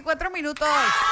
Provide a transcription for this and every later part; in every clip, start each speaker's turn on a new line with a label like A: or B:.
A: 8:24.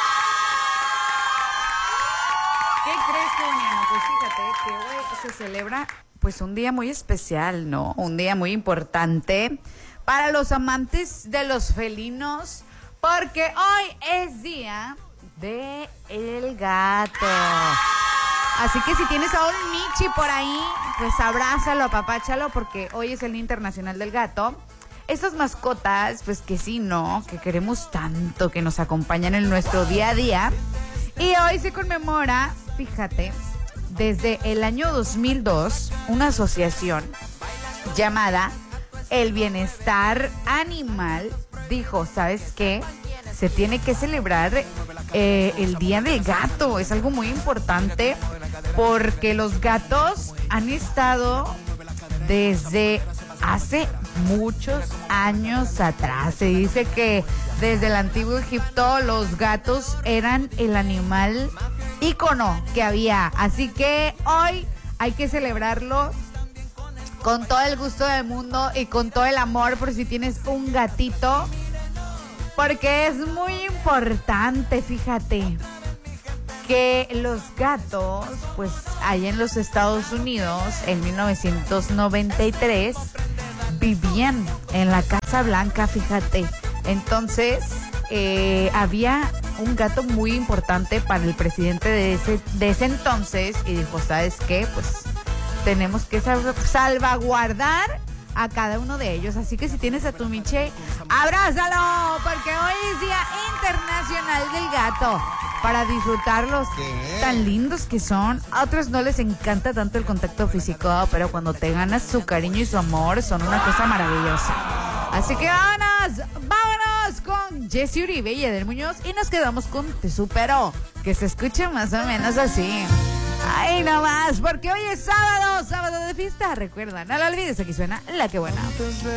A: ¿Qué crees, Juliano? Pues fíjate que hoy se celebra pues un día muy especial, ¿no? Un día muy importante para los amantes de los felinos, porque hoy es día de el gato. Así que si tienes a un Michi por ahí, pues abrázalo, apapáchalo, porque hoy es el Día Internacional del Gato. Estas mascotas, pues que sí, ¿no? Que queremos tanto, que nos acompañan en nuestro día a día. Y hoy se conmemora, fíjate, desde el año 2002, una asociación llamada El Bienestar Animal dijo, ¿sabes qué? Se tiene que celebrar el Día del Gato. Es algo muy importante porque los gatos han estado desde hace muchos años atrás. Se dice que desde el antiguo Egipto los gatos eran el animal ícono que había. Así que hoy hay que celebrarlo con todo el gusto del mundo y con todo el amor por si tienes un gatito. Porque es muy importante, fíjate, que los gatos, pues allá en los Estados Unidos, en 1993, vivían en la Casa Blanca, fíjate. Entonces, había un gato muy importante para el presidente de ese entonces y dijo, ¿sabes qué? Pues tenemos que salvaguardar a cada uno de ellos. Así que si tienes a tu Miche, abrázalo, porque hoy es Día Internacional del Gato, para disfrutarlos.
B: ¿Qué?
A: Tan lindos que son. A otros no les encanta tanto el contacto físico, pero cuando te ganas su cariño y su amor, son una cosa maravillosa. Así que vámonos con Jessy Uribe y Edel Muñoz, y nos quedamos con Te Supero, que se escucha más o menos así. Ay, no más, porque hoy es sábado de fiesta. Recuerda, no lo olvides, aquí suena La Que Buena.